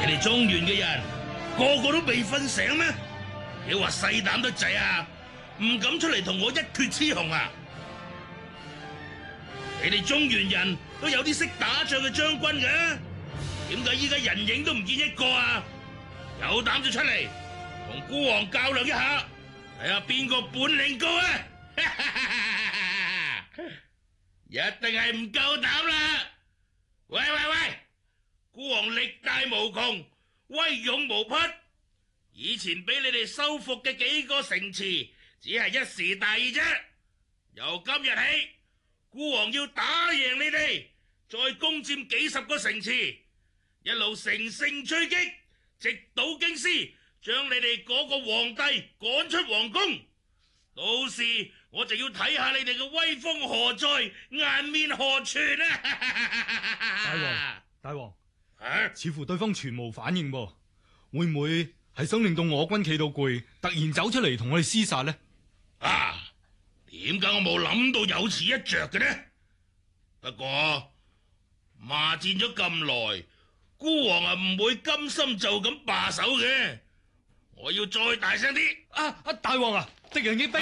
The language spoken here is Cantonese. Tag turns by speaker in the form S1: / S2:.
S1: 你哋中原嘅人個個都未瞓醒咩？你話細膽得滯啊，唔敢出嚟同我一決雌雄啊！你哋中原人都有啲識打仗嘅將軍嘅，點解依家人影都唔見一個啊？有膽就出嚟同孤王較量一下，睇下邊個本領高啊！一定係唔夠膽啦！喂，孤王力大無窮，威勇無匹，以前俾你哋收復嘅幾個城池，只係一時大意啫。由今日起，孤王要打贏你哋，再攻佔幾十個城池，一路乘勝追擊，直搗京師，將你哋嗰個皇帝趕出皇宮。到時我就要睇下你哋嘅威風何在，顏面何存啊！
S2: 大王，似乎對方全無反應噃，會唔會係想令到我軍企到攰，突然走出嚟同我哋廝殺呢？
S1: 點解我冇諗到有此一着嘅呢？不過罵戰咗咁耐，孤王唔會甘心就咁罷手嘅，我要再大聲啲！
S2: 大王啊，敵人已經逼